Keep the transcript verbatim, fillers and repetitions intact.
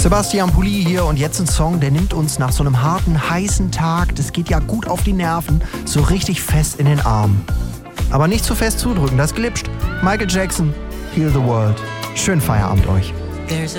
Sebastian Pulli hier und jetzt ein Song, der nimmt uns nach so einem harten, heißen Tag, das geht ja gut auf die Nerven, so richtig fest in den Arm. Aber nicht zu fest zudrücken, das glitscht. Michael Jackson, Heal the World. Schönen Feierabend euch.